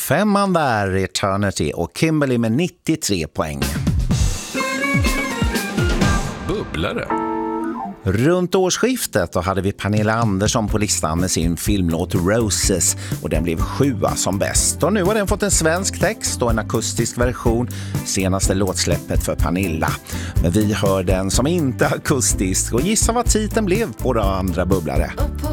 5 där, Eternity, och Kimberly med 93 poäng. Bubblare. Runt årsskiftet då hade vi Pernilla Andersson på listan med sin filmlåt Roses, och den blev 7 som bäst. Och nu har den fått en svensk text och en akustisk version, senaste låtsläppet för Pernilla. Men vi hör den som inte akustisk, och gissa vad titeln blev på de andra bubblare.